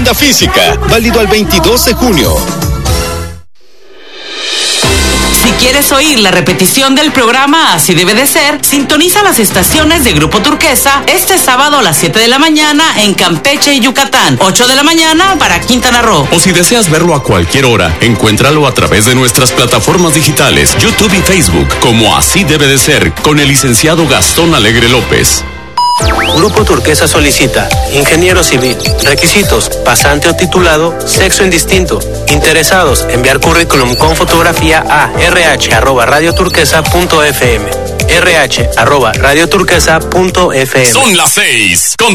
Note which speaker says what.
Speaker 1: Tienda física, válido al 22 de junio.
Speaker 2: Si quieres oír la repetición del programa Así Debe de Ser, sintoniza las estaciones de Grupo Turquesa este sábado a las 7 de la mañana en Campeche y Yucatán, 8 de la mañana para Quintana Roo.
Speaker 3: O si deseas verlo a cualquier hora, encuéntralo a través de nuestras plataformas digitales, YouTube y Facebook, como Así Debe de Ser, con el licenciado Gastón Alegre López.
Speaker 4: Grupo Turquesa solicita ingeniero civil. Requisitos: pasante o titulado, sexo indistinto. Interesados, enviar currículum con fotografía a rh@radioturquesa.fm. rh@radioturquesa.fm.
Speaker 3: Son las 6.